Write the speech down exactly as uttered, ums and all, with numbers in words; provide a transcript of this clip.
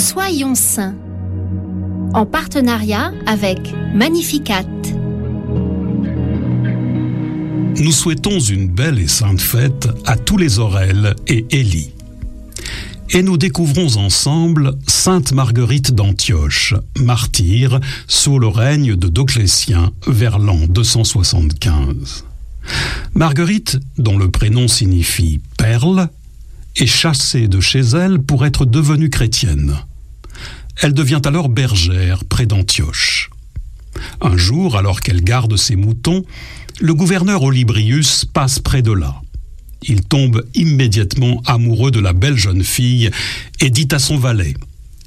Soyons saints, en partenariat avec Magnificat. Nous souhaitons une belle et sainte fête à tous les Aurèle et Élie. Et nous découvrons ensemble Sainte Marguerite d'Antioche, martyre sous le règne de Dioclétien vers l'an deux cent soixante-quinze. Marguerite, dont le prénom signifie « perle », est chassée de chez elle pour être devenue chrétienne. Elle devient alors bergère près d'Antioche. Un jour, alors qu'elle garde ses moutons, le gouverneur Olybrius passe près de là. Il tombe immédiatement amoureux de la belle jeune fille et dit à son valet